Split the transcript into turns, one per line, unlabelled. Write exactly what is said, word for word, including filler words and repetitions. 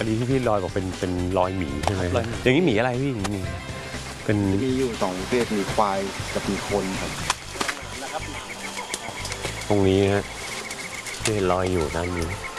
อันนี้ที่พี่ลอยบอกเป็นเป็นรอยหมีใช่ไหมอย่างนี้หมีอะไรพี่หมีเป็น
มีอยู่สองประเภทมีควายกับมีคนครับ
ตรงนี้ฮะที่ลอยอยู่ด้านนี้